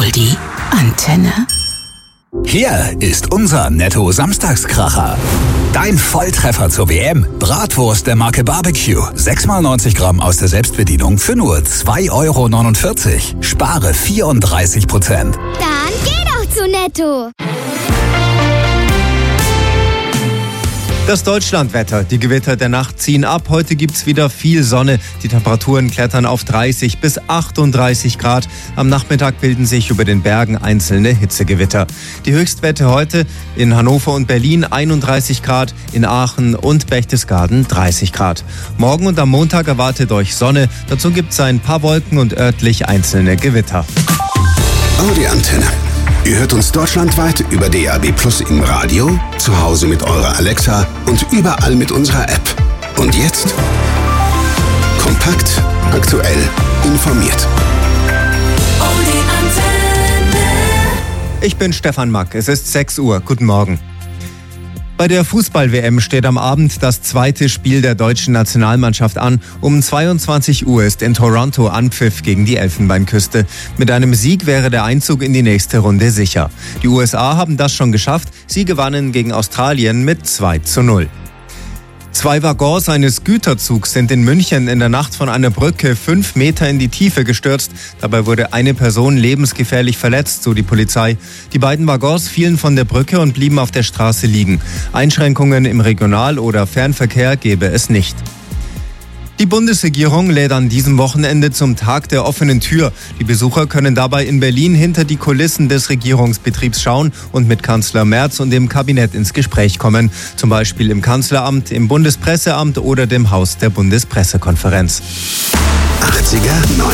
wohl die Antenne? Hier ist unser Netto-Samstagskracher. Dein Volltreffer zur WM. Bratwurst der Marke Barbecue. 6x90 Gramm aus der Selbstbedienung für nur 2,49 €. Spare 34%. Dann geh doch zu Netto. Das Deutschlandwetter. Die Gewitter der Nacht ziehen ab. Heute gibt's wieder viel Sonne. Die Temperaturen klettern auf 30 bis 38 Grad. Am Nachmittag bilden sich über den Bergen einzelne Hitzegewitter. Die Höchstwerte heute in Hannover und Berlin 31 Grad, in Aachen und Berchtesgaden 30 Grad. Morgen und am Montag erwartet euch Sonne. Dazu gibt's ein paar Wolken und örtlich einzelne Gewitter. Audi Antenne. Ihr hört uns deutschlandweit über DAB+ im Radio, zu Hause mit eurer Alexa und überall mit unserer App. Und jetzt kompakt, aktuell, informiert. Audi Antenne. Ich bin Stefan Mack. Es ist 6 Uhr. Guten Morgen. Bei der Fußball-WM steht am Abend das zweite Spiel der deutschen Nationalmannschaft an. Um 22 Uhr ist in Toronto Anpfiff gegen die Elfenbeinküste. Mit einem Sieg wäre der Einzug in die nächste Runde sicher. Die USA haben das schon geschafft. Sie gewannen gegen Australien mit 2:0. 2 Waggons eines Güterzugs sind in München in der Nacht von einer Brücke 5 Meter in die Tiefe gestürzt. Dabei wurde eine Person lebensgefährlich verletzt, so die Polizei. Die beiden Waggons fielen von der Brücke und blieben auf der Straße liegen. Einschränkungen im Regional- oder Fernverkehr gäbe es nicht. Die Bundesregierung lädt an diesem Wochenende zum Tag der offenen Tür. Die Besucher können dabei in Berlin hinter die Kulissen des Regierungsbetriebs schauen und mit Kanzler Merz und dem Kabinett ins Gespräch kommen. Zum Beispiel im Kanzleramt, im Bundespresseamt oder dem Haus der Bundespressekonferenz. 80er,